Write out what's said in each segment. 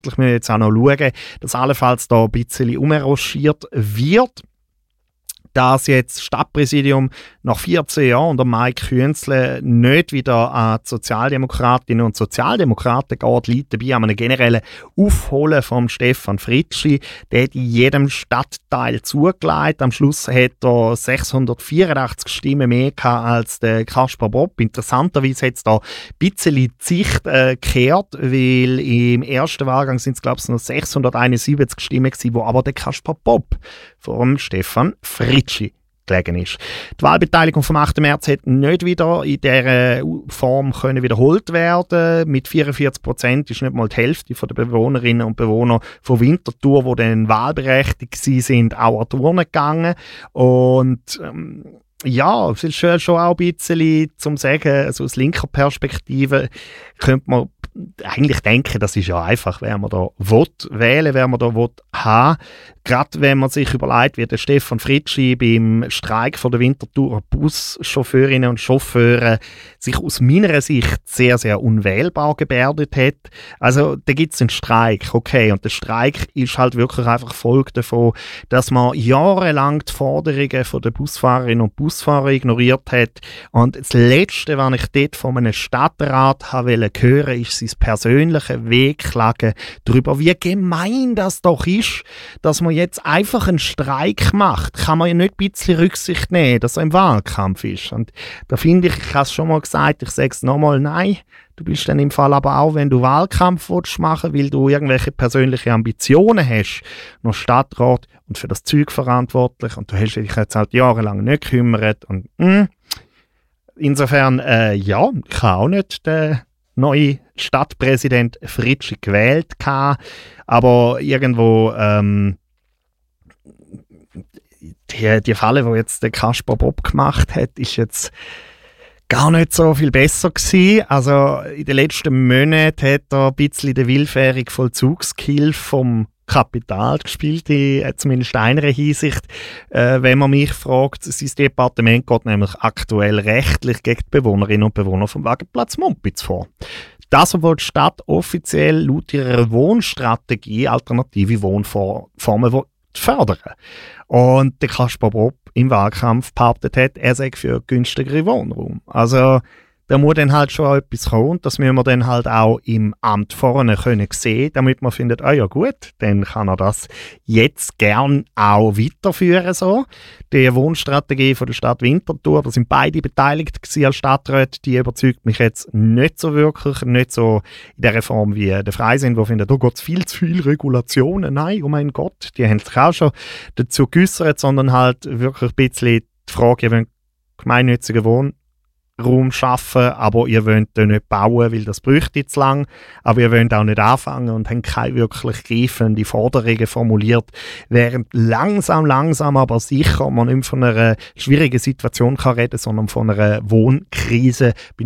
verantwortlich. Wir müssen jetzt auch noch schauen, dass allenfalls da ein bisschen umroschiert wird. Dass jetzt das Stadtpräsidium nach 14 Jahren unter Mike Künzle nicht wieder an die Sozialdemokratinnen und Sozialdemokraten geht, liegt dabei an einem generellen Aufholen von Stefan Fritschi. Der hat in jedem Stadtteil zugelegt. Am Schluss hat er 684 Stimmen mehr gehabt als der Kaspar Bob. Interessanterweise hat es da ein bisschen die Sicht gekehrt, weil im ersten Wahlgang sind es, glaube ich, noch 671 Stimmen gewesen, wo aber der Kaspar Bob vor dem Stefan Fritschi gelegen ist. Die Wahlbeteiligung vom 8. März hat nicht wieder in dieser Form können wiederholt werden. Mit 44% ist nicht mal die Hälfte der Bewohnerinnen und Bewohner von Winterthur, die dann wahlberechtigt sind, auch an die Urne gegangen. Und ja, es ist schon auch ein bisschen zum Sagen, also aus linker Perspektive könnte man eigentlich denken, das ist ja einfach, wer man da wählen, wer man da haben. Gerade wenn man sich überlegt, wie der Stefan Fritschi beim Streik von der Winterthurer Buschauffeurinnen und Chauffeure sich aus meiner Sicht sehr, sehr unwählbar gebärdet hat. Also da gibt es einen Streik, okay, und der Streik ist halt wirklich einfach Folge davon, dass man jahrelang die Forderungen von der Busfahrerinnen und Busfahrer ignoriert hat. Und das Letzte, was ich dort von einem Stadtrat hören wollte, ist sein persönliches Wehklagen darüber, wie gemein das doch ist, dass man jetzt einfach einen Streik macht. Kann man ja nicht ein bisschen Rücksicht nehmen, dass er im Wahlkampf ist. Und da finde ich habe es schon mal gesagt, ich sage es nochmal, nein, du bist dann im Fall aber auch, wenn du Wahlkampf machen willst, weil du irgendwelche persönliche Ambitionen hast, noch Stadtrat und für das Zeug verantwortlich und du hast dich jetzt halt jahrelang nicht gekümmert. Und insofern, ja, ich habe auch nicht den neuen Stadtpräsident Fritschi gewählt gehabt, aber irgendwo die Falle, die jetzt der Kaspar Bob gemacht hat, ist jetzt gar nicht so viel besser gewesen. Also in den letzten Monaten hat er ein bisschen den willfährigen Vollzugskill vom Kapital gespielt, zumindest in einer Hinsicht. Wenn man mich fragt, sein Departement geht nämlich aktuell rechtlich gegen die Bewohnerinnen und Bewohner vom Wagenplatz Mumpitz vor. Das, obwohl die Stadt offiziell laut ihrer Wohnstrategie alternative Wohnformen fördern. Und der Kaspar Bob im Wahlkampf behauptet hat, er sei für günstigere Wohnraum. Also da muss dann halt schon etwas kommen und das müssen wir dann halt auch im Amt vorne können sehen, damit man findet, ja gut, dann kann er das jetzt gern auch weiterführen so. Die Wohnstrategie von der Stadt Winterthur, da sind beide beteiligt gewesen als Stadträte, die überzeugt mich jetzt nicht so wirklich, nicht so in der Form wie der Freisinn, wo findet, da geht es viel zu viele Regulationen, nein, oh mein Gott, die haben sich auch schon dazu geäussert, sondern halt wirklich ein bisschen die Frage, ihr wollt gemeinnützigen Wohnraum schaffen, aber ihr wollt nicht bauen, weil das bräuchte zu lang, aber ihr wollt auch nicht anfangen und habt keine wirklich greifende Forderungen formuliert, während langsam, aber sicher man nicht von einer schwierigen Situation kann reden, sondern von einer Wohnkrise bei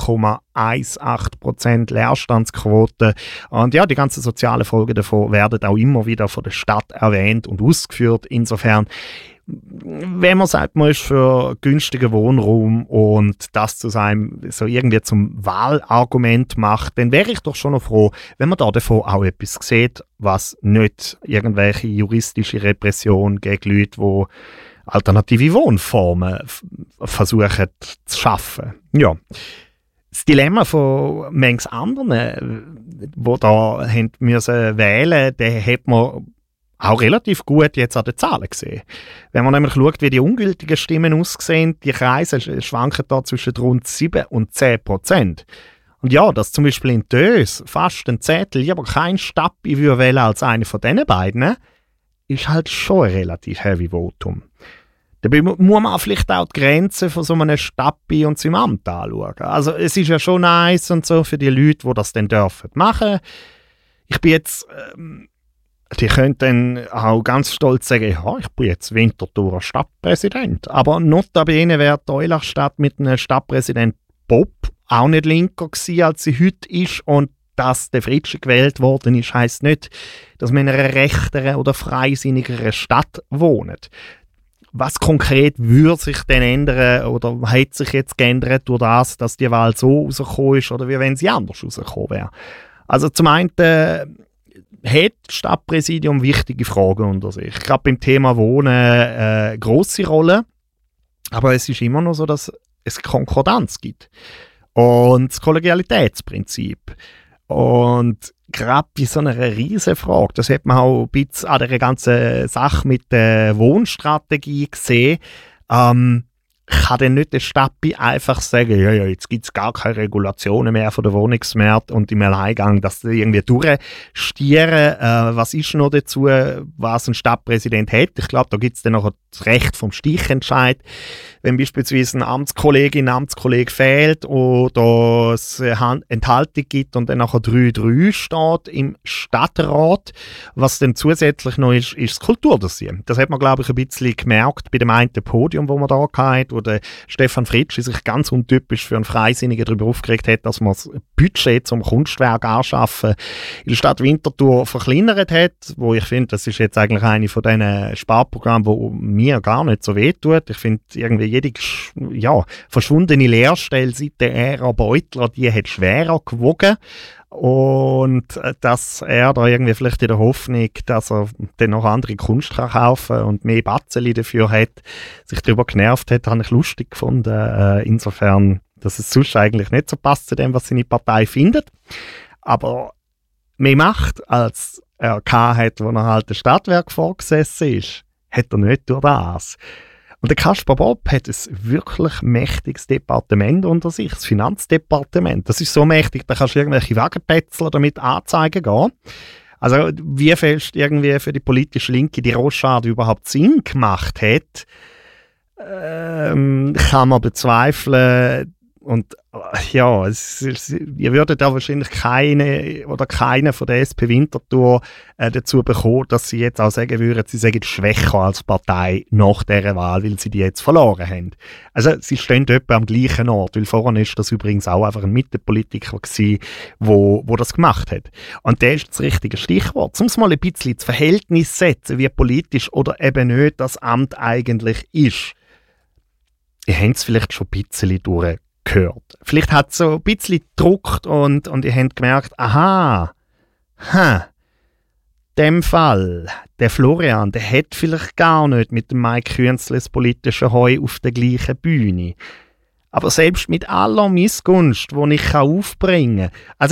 0,18% Leerstandsquote. Und ja, die ganzen sozialen Folgen davon werden auch immer wieder von der Stadt erwähnt und ausgeführt. Insofern, wenn man sagt, man ist für günstigen Wohnraum und das zu seinem so irgendwie zum Wahlargument macht, dann wäre ich doch schon noch froh, wenn man da davon auch etwas sieht, was nicht irgendwelche juristische Repression gegen Leute, die alternative Wohnformen versuchen zu schaffen. Ja. Das Dilemma von manchen anderen, die da haben müssen wählen, den hat man auch relativ gut jetzt an den Zahlen gesehen. Wenn man nämlich schaut, wie die ungültigen Stimmen aussehen, die Kreise schwanken da zwischen rund 7 und 10%. Und ja, dass zum Beispiel in Dös fast ein Zettel lieber kein Stappi wählen als einer von diesen beiden, ist halt schon ein relativ heavy Votum. Dabei muss man vielleicht auch die Grenzen von so einem Stappi und seinem Amt anschauen. Also es ist ja schon nice und so für die Leute, die das dann dürfen machen. Ich bin jetzt... die können dann auch ganz stolz sagen, ja, ich bin jetzt Winterthurer Stadtpräsident. Aber notabene wäre die Eulachstadt mit einem Stadtpräsident Bob auch nicht linker gewesen, als sie heute ist. Und dass der Fritschi gewählt worden ist, heisst nicht, dass man in einer rechteren oder freisinnigeren Stadt wohnt. Was konkret würde sich denn ändern oder hat sich jetzt geändert durch das, dass die Wahl so rausgekommen ist oder wie wenn sie anders rausgekommen wäre? Also zum einen hat das Stadtpräsidium wichtige Fragen unter sich. Gerade beim Thema Wohnen eine grosse Rolle. Aber es ist immer noch so, dass es Konkordanz gibt. Und das Kollegialitätsprinzip. Und gerade bei so einer riesen Frage, das hat man auch ein bisschen an der ganzen Sache mit der Wohnstrategie gesehen, kann dann nicht der Stappi einfach sagen, ja, jetzt gibt es gar keine Regulationen mehr von der Wohnungsmarkt und im Alleingang, dass sie irgendwie durchstieren. Was ist noch dazu, was ein Stadtpräsident hat? Ich glaube, da gibt es dann noch das Recht vom Stichentscheid. Wenn beispielsweise eine Amtskollegin, ein Amtskollege fehlt oder es eine Enthaltung gibt und dann nachher 3-3 steht im Stadtrat, was dann zusätzlich noch ist das Kulturdossier. Das hat man, glaube ich, ein bisschen gemerkt bei dem einen Podium, wo man da hatte, wo der Stefan Fritschi sich ganz untypisch für einen Freisinnigen darüber aufgeregt hat, dass man das Budget zum Kunstwerk anschaffen in der Stadt Winterthur verkleinert hat, wo ich finde, das ist jetzt eigentlich eine von diesen Sparprogrammen, wo mir gar nicht so wehtut. Ich finde, irgendwie jede verschwundene Lehrstelle seit der Ära Beutler, die hat schwerer gewogen. Und dass er da irgendwie vielleicht in der Hoffnung, dass er dann noch andere Kunst kann kaufen und mehr Batzeli dafür hat, sich darüber genervt hat, habe ich lustig gefunden. Insofern, dass es sonst eigentlich nicht so passt zu dem, was seine Partei findet. Aber mehr Macht, als er hat, wo er halt das Stadtwerk vorgesessen ist, hat er nicht durch das. Und der Kaspar Bob hat ein wirklich mächtiges Departement unter sich, das Finanzdepartement. Das ist so mächtig, da kannst du irgendwelche Wagenpätzler damit anzeigen gehen. Also wie fest irgendwie für die politische Linke die Rochade überhaupt Sinn gemacht hat, kann man bezweifeln. Und ja, ihr würdet da wahrscheinlich keiner von der SP Winterthur dazu bekommen, dass sie jetzt auch sagen würden, sie seien schwächer als Partei nach dieser Wahl, weil sie die jetzt verloren haben. Also sie stehen etwa am gleichen Ort, weil vorhin ist das übrigens auch einfach ein Mittepolitiker gewesen, wo das gemacht hat. Und der ist das richtige Stichwort. Um es mal ein bisschen ins Verhältnis setzen, wie politisch oder eben nicht das Amt eigentlich ist. Ihr habt es vielleicht schon ein bisschen durchgehört. Vielleicht hat es so ein bisschen gedruckt und ihr habt gemerkt, aha, dem Fall, der Florian, der hat vielleicht gar nicht mit dem Mike Künzli das politische Heu auf der gleichen Bühne. Aber selbst mit aller Missgunst, die ich aufbringen kann, also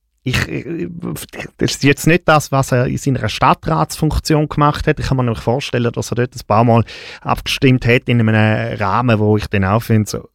das ist jetzt nicht das, was er in seiner Stadtratsfunktion gemacht hat. Ich kann mir nämlich vorstellen, dass er dort ein paar Mal abgestimmt hat in einem Rahmen, wo ich dann auch finde, so,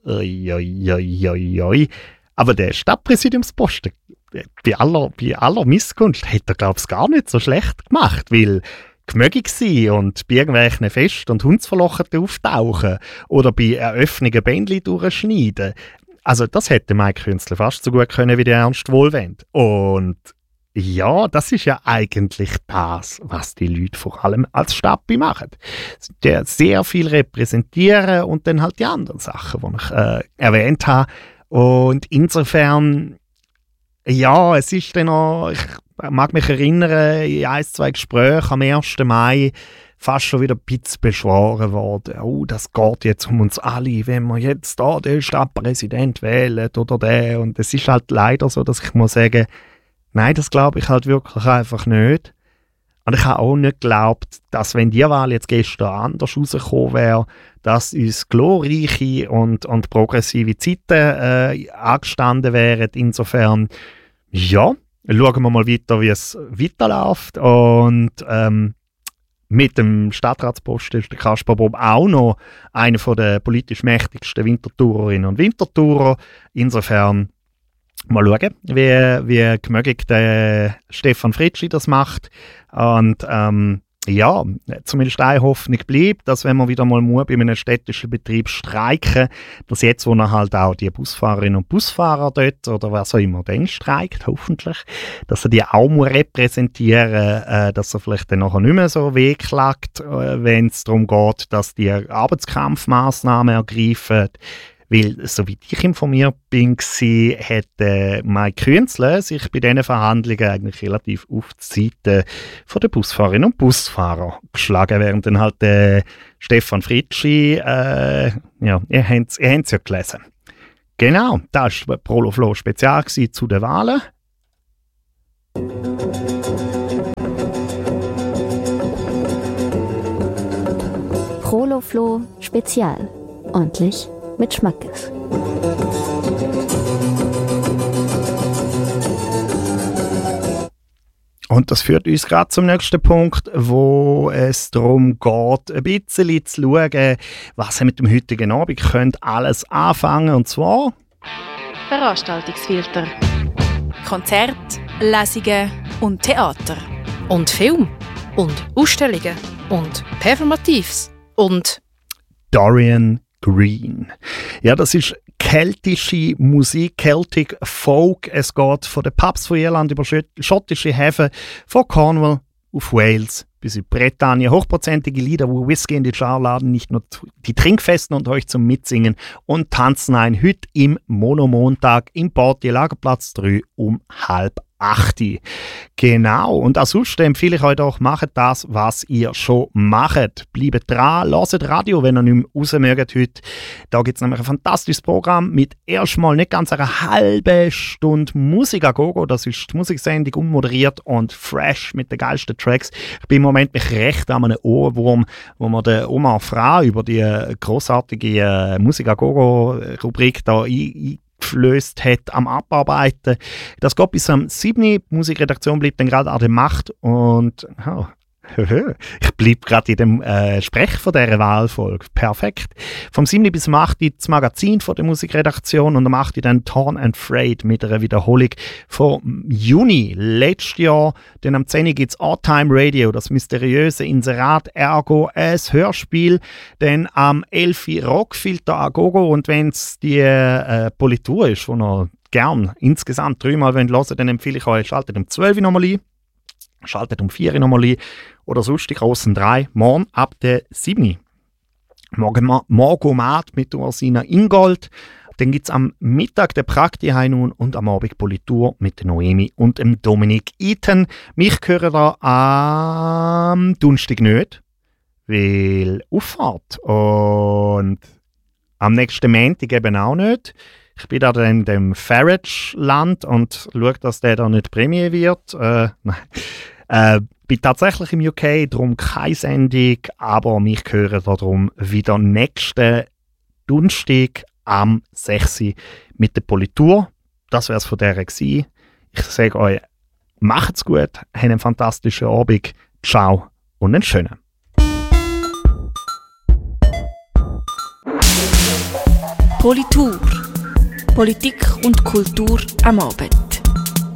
aber der Stadtpräsidiumsposten, bei aller Missgunst, hat er, glaube ich, gar nicht so schlecht gemacht, weil gemögig sein und bei irgendwelchen Fest- und Hundsverlocheten auftauchen oder bei Eröffnungen Bändchen durchschneiden. Also das hätte Mike Künzli fast so gut können wie der Ernst Wohlwend. Und ja, das ist ja eigentlich das, was die Leute vor allem als Stappi machen. Der sehr viel repräsentieren und dann halt die anderen Sachen, die ich erwähnt habe. Und insofern, ja, es ist dann noch, ich mag mich erinnern, in 1-2 Gesprächen am 1. Mai fast schon wieder ein bisschen beschworen worden. Oh, das geht jetzt um uns alle, wenn wir jetzt da den Stadtpräsident wählen oder den. Und es ist halt leider so, dass ich muss sagen, nein, das glaube ich halt wirklich einfach nicht. Und ich habe auch nicht geglaubt, dass wenn die Wahl jetzt gestern anders rausgekommen wäre, dass uns glorreiche und progressive Zeiten angestanden wären. Insofern, ja, schauen wir mal weiter, wie es weiterläuft. Und mit dem Stadtratsposten ist der Kaspar Bob auch noch einer der politisch mächtigsten Winterthurerinnen und Winterthurer. Insofern mal schauen, wie gemöglich der Stefan Fritschi das macht. Und ja, zumindest eine Hoffnung bleibt, dass wenn man wieder mal bei einem städtischen Betrieb streiken, dass jetzt, wo er halt auch die Busfahrerinnen und Busfahrer dort oder was auch immer dann streikt, hoffentlich, dass er die auch muss repräsentieren, dass er vielleicht dann nachher nicht mehr so wehklagt, wenn es darum geht, dass die Arbeitskampfmaßnahmen ergreifen. Weil, soweit ich informiert bin, hat Mike Künzli sich bei diesen Verhandlungen eigentlich relativ auf die Seite der Busfahrerinnen und Busfahrer geschlagen, während dann halt Stefan Fritschi, ja, ihr habt es ja gelesen. Genau, das war Prolo Flow Spezial zu den Wahlen. Holoflo Spezial. Ordentlich mit Schmackes. Und das führt uns gerade zum nächsten Punkt, wo es darum geht, ein bisschen zu schauen, was mit dem heutigen Abend könnte alles anfangen. Und zwar Veranstaltungsfilter. Konzerte, Lesungen und Theater. Und Film. Und Ausstellungen. Und Performatives. Und Dorian Green. Ja, das ist keltische Musik, Celtic Folk. Es geht von den Pubs von Irland über schottische Häfen, von Cornwall auf Wales bis in Bretagne. Hochprozentige Lieder, wo Whisky in die Jar laden, nicht nur die Trinkfesten und euch zum Mitsingen und Tanzen ein. Heute im Monomontag im Portier Lagerplatz 3 um 7:30. Genau, und ansonsten empfehle ich euch doch, macht das, was ihr schon macht. Bleibt dran, hört Radio, wenn ihr nicht mehr raus mögt heute. Da gibt es nämlich ein fantastisches Programm mit erstmal nicht ganz einer halben Stunde Musik a Gogo. Das ist die Musiksendung, unmoderiert und fresh mit den geilsten Tracks. Ich bin im Moment mich recht an einem Ohrwurm, wo man der Omar Fra über die grossartige Musik a Gogo-Rubrik da geflößt hat am Abarbeiten. Das geht bis am 7. Die Musikredaktion bleibt dann gerade an der Macht und ich bleibe gerade in dem Sprech von dieser Wahlfolge. Perfekt. Vom 7. bis zum 8. das Magazin von der Musikredaktion und am 8. dann Torn and Frayed mit einer Wiederholung vom Juni letztes Jahr. Dann am 10. gibt es All-Time Radio, das mysteriöse Inserat Ergo, ein Hörspiel. Dann am 11. Rockfilter Agogo und wenn es die Politur ist, die ihr gern insgesamt 3-mal hören wollt, dann empfehle ich euch, schaltet um 12 Uhr nochmal ein. Schaltet um 4 Uhr nochmal ein. Oder sonst die grossen 3. Morgen ab der 7. Morgomat mit Ursina Ingold. Dann gibt es am Mittag den Prakti Heinun und am Abend Politur mit der Noemi und dem Dominik Eaton. Mich hören da am Donnerstag nicht, weil Auffahrt. Und am nächsten Montag eben auch nicht. Ich bin da in dem Farage-Land und schaue, dass der da nicht Prämie wird. Bin tatsächlich im UK, darum keine Sendung, aber mich hören darum wieder nächsten Donnerstag am 6. mit der Politur. Das wäre es von der gewesen. Ich sage euch, macht's gut, habt einen fantastischen Abend, ciao und einen schönen. Politur. Politik und Kultur am Abend.